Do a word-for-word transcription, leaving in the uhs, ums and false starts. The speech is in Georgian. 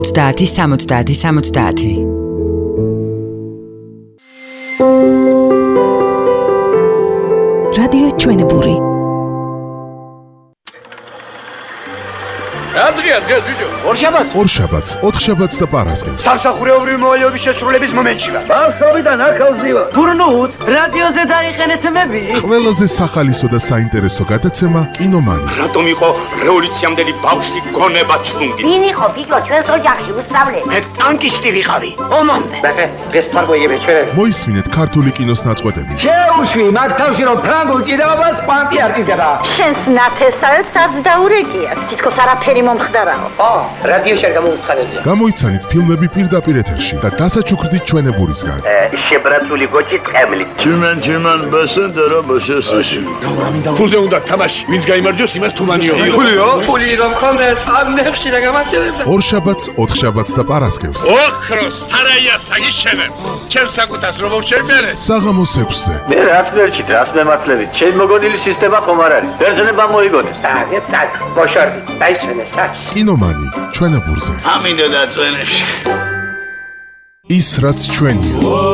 ოცდაათი სამოცდაათი სამოცდაათი რადიო ჩვენებური Adria, Adria, Adria. ორშაბათ. ორშაბათს, ოთხშაბათს და პარასკევს. სამსახურეობრივი მოვალეობის შესრულების მომენტში ვარ. ბავშვობიდან ახალზი ვარ. გურნუთ, რადიოზე დაიყენეთ მები. ყველაზე სახალისო და საინტერესო გადაცემა კინომანი. რატომ იყო რევოლუციამდელი ბავშვი გონება ჩუნგი? ვინ იყო ბიჭო ჩვენს ოჯახში უსწავლელი? მე ტანკისტი ვიყავი. ომამდე. ბახე, დღეს თარგოიები ჩვენები. მოისმინეთ ქართული კინოს ნაწყვეტები. შეუშვი მაგ თავში რომ ფრანგულ ჭიდაობას პანტი არ ჭიდდება. შენს ნათესავებს არც დაურეკიათ. თითქოს არაფერი მომხდარაო. ო, რადიოში არ გამოუცხადებია. გამოიცანით ფილმები პირდაპირ ეთერში და დასაჩუქრდით ჩვენებურისგან. შებრაცული გოჭი ტყემლი. Чиман чиман басендера басესაში. ფულზე უნდა თამაში. ვინც გაიმარჯვოს, იმას თუმანიო. ფულიო? ფული რომ ხონდეს, ამ ნებში რა გამარჯვებდა. ორშაბათს, ოთხშაბათს და პარასკევს. ოქროს სარაია საგიშენებ. ჩემს საკუთას რომ შევმერე. საღამოს ექვსზე. მე რას მერჩით, რას მემართლებით? ჩემ მოგონილი სისტემა ხომ არ არის. ბერძნება მოიგონეს. აგეთ საკ, ბოშორდი, დაიშვენე საკ. კინომანი, ჩვენებურზე. ამინდა და წვენებში. ის რაც ჩვენია.